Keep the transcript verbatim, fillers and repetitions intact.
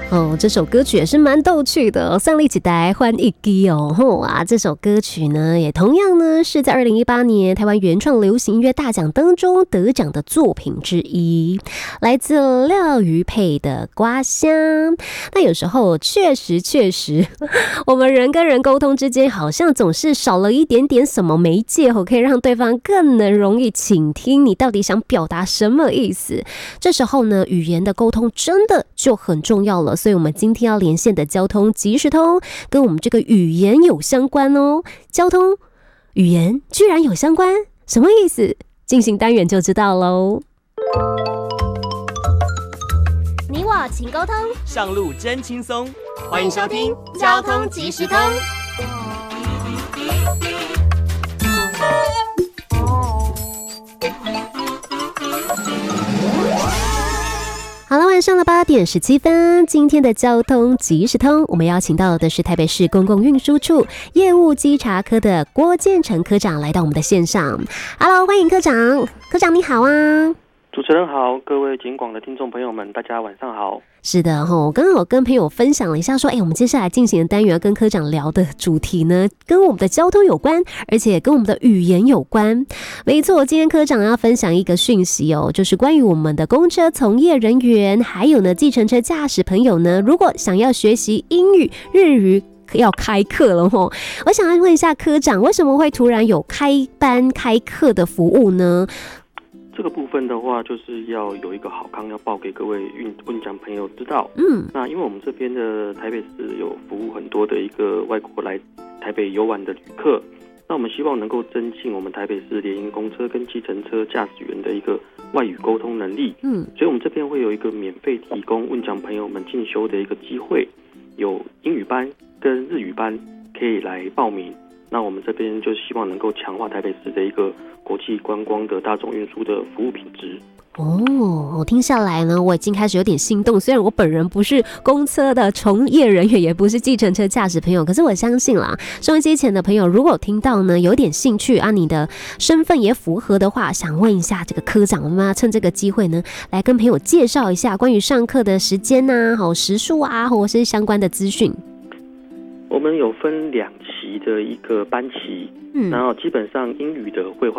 哦，这首歌曲也是蛮逗趣的、哦，上力起来换一支哦。吼啊，这首歌曲呢，也同样呢是在二零一八年台湾原创流行音乐大奖当中得奖的作品之一，来自廖瑜佩的《瓜香》。那有时候确实确实，我们人跟人沟通之间，好像总是少了一点点什么媒介哦，可以让对方更能容易倾听你到底想表达什么意思。这时候呢，语言的沟通真的就很重要了。所以我们今天要连线的交通即时通跟我们这个语言有相关哦。交通语言居然有相关，什么意思？进行单元就知道喽。 你我勤沟通， 上路真轻松， 欢迎收听交通即时通。 好了，晚上的八点十七分，今天的交通即时通，我们邀请到的是台北市公共运输处业务稽查科的郭建成科长来到我们的线上。Hello， 欢迎科长，科长你好啊。 主持人好，各位警广的听众朋友们，大家晚上好。 是的齁，我刚刚有跟朋友分享了一下说，哎、欸，我们接下来进行的单元要跟科长聊的主题呢，跟我们的交通有关，而且跟我们的语言有关。没错，今天科长要分享一个讯息哦，就是关于我们的公车从业人员，还有呢计程车驾驶朋友呢，如果想要学习英语、日语，要开课了齁。我想要问一下科长，为什么会突然有开班开课的服务呢？ 这个部分的话，就是要有一个好康要报给各位运运奖朋友知道。 嗯， 那因为我们这边的台北市有服务很多的一个外国来台北游玩的旅客，那我们希望能够增进我们台北市联营公车跟计程车驾驶员的一个外语沟通能力。嗯，所以我们这边会有一个免费提供运奖朋友们进修的一个机会，有英语班跟日语班可以来报名。那我们这边就希望能够强化台北市的一个国际观光的大众运输的服务品质。 哦，我听下来呢，我已经开始有点心动。虽然我本人不是公车的从业人员，也不是计程车驾驶朋友，可是我相信啦，收音机前的朋友如果听到呢有点兴趣啊，你的身份也符合的话，想问一下这个科长，我们要趁这个机会呢，来跟朋友介绍一下关于上课的时间啊、好时数啊，或者是相关的资讯。 我们有分两期的一个班期，嗯，然后基本上英语的绘画